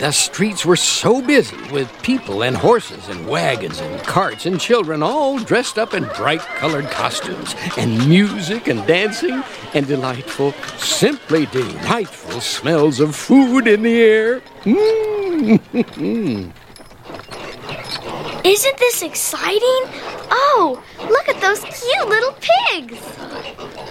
The streets were so busy with people and horses and wagons and carts and children all dressed up in bright-colored costumes, and music and dancing and delightful, simply delightful smells of food in the air. Isn't this exciting? Oh, look at those cute little pigs.